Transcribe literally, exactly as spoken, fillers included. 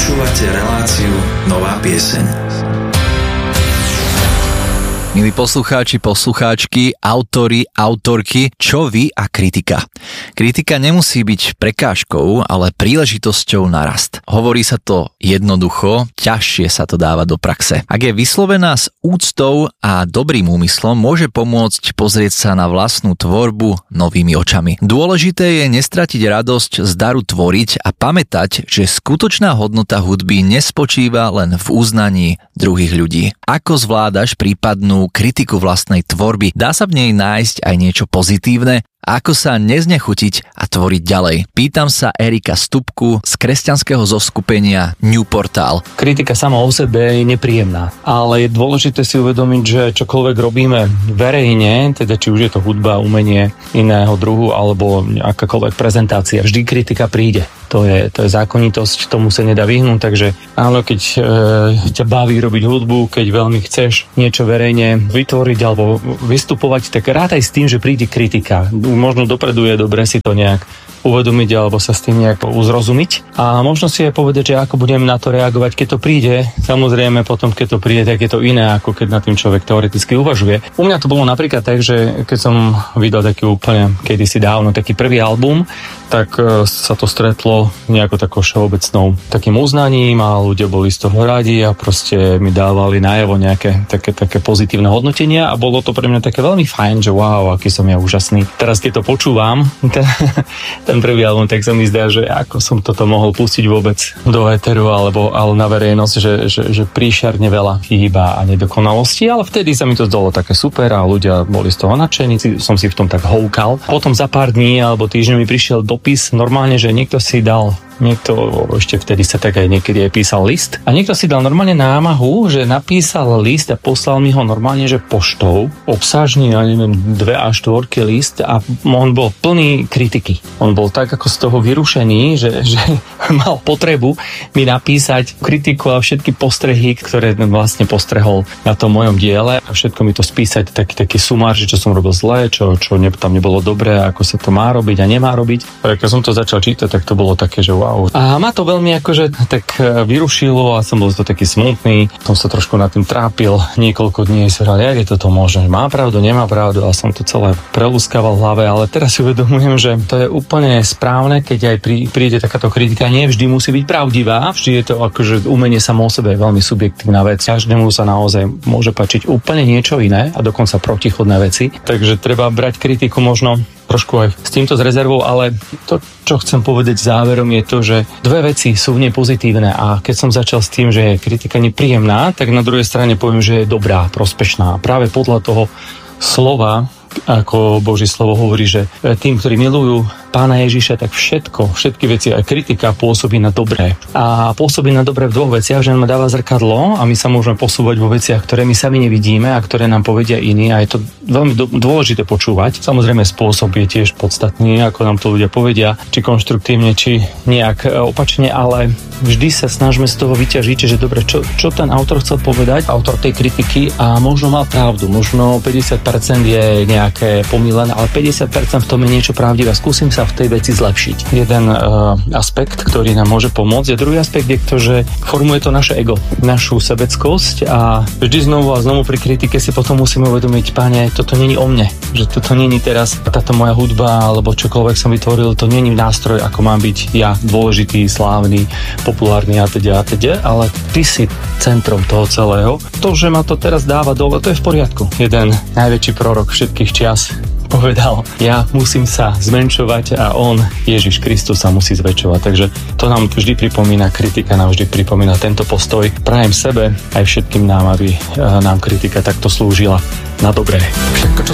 Počúvate reláciu Nová pieseň. Milí poslucháči, poslucháčky, autori, autorky, čo vy a kritika? Kritika nemusí byť prekážkou, ale príležitosťou na rast. Hovorí sa to jednoducho, ťažšie sa to dáva do praxe. Ak je vyslovená s úctou a dobrým úmyslom, môže pomôcť pozrieť sa na vlastnú tvorbu novými očami. Dôležité je nestratiť radosť z daru tvoriť a pamätať, že skutočná hodnota hudby nespočíva len v uznaní druhých ľudí. Ako zvládaš prípadnú kritiku vlastnej tvorby? Dá sa v nej nájsť aj niečo pozitívne? Ako sa neznechutiť a tvoriť ďalej? Pýtam sa Erika Stupku z kresťanského zoskupenia New Portal. Kritika sama o sebe je nepríjemná, ale je dôležité si uvedomiť, že čokoľvek robíme verejne, teda či už je to hudba, umenie iného druhu alebo akákoľvek prezentácia, vždy kritika príde. To je, to je zákonitosť, tomu sa nedá vyhnúť, takže áno, keď e, ťa baví robiť hudbu, keď veľmi chceš niečo verejne vytvoriť alebo vystupovať, tak rátaj s tým, že príde kritika. Možno dopredu je dobre si to nejak uvedomiť alebo sa s tým nejak uzrozumiť. A možno si aj povedať, že ako budem na to reagovať, keď to príde. Samozrejme potom, keď to príde, tak je to iné, ako keď na tým človek teoreticky uvažuje. U mňa to bolo napríklad tak, že keď som vydal taký úplne kedysi dávno taký prvý album, tak sa to stretlo nejako takou všeobecnou takým uznaním a ľudia boli z toho radi a proste mi dávali najavo nejaké také, také pozitívne hodnotenia a bolo to pre mňa také veľmi fajn, že wow, aký som ja úžasný. Teraz keď to počúvam, ten, ten prvý album, tak sa mi zdá, že ako som toto mohol pustiť vôbec do éteru alebo, alebo na verejnosť, že, že, že príšerne veľa chýba a nedokonalosti, ale vtedy sa mi to zdalo také super a ľudia boli z toho nadšení, som si v tom tak houkal. Potom za pár dní alebo týždňov mi prišiel dopis normálne, že niekto si dal Niekto, ešte vtedy sa tak aj niekedy aj písal list a niekto si dal normálne námahu, že napísal list a poslal mi ho normálne, že poštou, obsažný, ja neviem, dve až štvorky list a on bol plný kritiky. On bol tak ako z toho vyrušený, že, že mal potrebu mi napísať kritiku a všetky postrehy, ktoré vlastne postrehol na tom mojom diele a všetko mi to spísať, taký, taký sumár, že čo som robil zle, čo, čo ne, tam nebolo dobré, ako sa to má robiť a nemá robiť. A keď som to začal čítať, tak to bolo také, že wow. A ma to veľmi akože tak vyrušilo a som bol to taký smutný. Som sa trošku nad tým trápil niekoľko dní. Som hovoril, jak je toto možné? Má pravdu, nemá pravdu? A som to celé prelúskaval v hlave, ale teraz si uvedomujem, že to je úplne správne, keď aj prí, príde takáto kritika. Nie vždy musí byť pravdivá. Vždy je to akože umenie samo o sebe je veľmi subjektívna vec. Každému sa naozaj môže páčiť úplne niečo iné a dokonca protichodné veci. Takže treba brať kritiku možno trošku aj s týmto z rezervou, ale to, čo chcem povedať záverom je to, že dve veci sú v nej pozitívne a keď som začal s tým, že je kritika nepríjemná, tak na druhej strane poviem, že je dobrá, prospešná. Práve podľa toho slova, ako Božie slovo hovorí, že tým, ktorí milujú Pána Ježiša, tak všetko, všetky veci, aj kritika pôsobí na dobré. A pôsobí na dobré v dvoch veciach, že nám dáva zrkadlo a my sa môžeme posúvať vo veciach, ktoré my sami nevidíme a ktoré nám povedia iní a je to veľmi do, dôležité počúvať. Samozrejme spôsob je tiež podstatný, ako nám to ľudia povedia, či konštruktívne, či nejak opačne, ale vždy sa snažíme z toho vyťažiť, že dobre, čo, čo ten autor chcel povedať, autor tej kritiky a možno mal pravdu, možno päťdesiat percent je nejaké pomýlené, ale päťdesiat percent v tom je niečo pravdivé. Skúsim sa v tej veci zlepšiť. Jeden uh, aspekt, ktorý nám môže pomôcť, a druhý aspekt je to, že formuje to naše ego, našu sebeckosť a vždy znovu a znovu pri kritike si potom musíme uvedomiť, páne, toto není o mne, že toto není teraz táto moja hudba alebo čokoľvek som vytvoril, to není nástroj, ako mám byť ja dôležitý, slávny, populárny a teda a teda, ale ty si centrom toho celého. To, že ma to teraz dáva dole, to je v poriadku. Jeden najväčší prorok všetkých čias povedal, ja musím sa zmenšovať a on, Ježiš Kristus, sa musí zväčšovať. Takže to nám vždy pripomína, kritika nám vždy pripomína tento postoj. Prajem sebe aj všetkým nám, aby nám kritika takto slúžila na dobré. Všetko, čo